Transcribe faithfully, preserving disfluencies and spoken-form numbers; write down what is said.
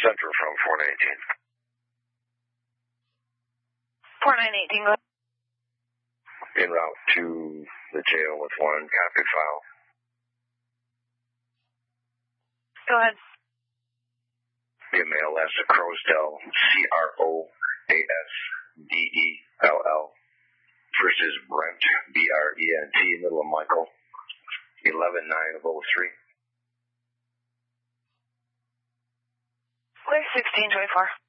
Central from four nine eighteen. four nine eighteen, go ahead. En route to the jail with one copy file. Go ahead. Email that's to Crosdell, C R O A S D E L L. First is Brent, B R E N T, middle of Michael, eleven nine of oh three. Clear sixteen twenty-four.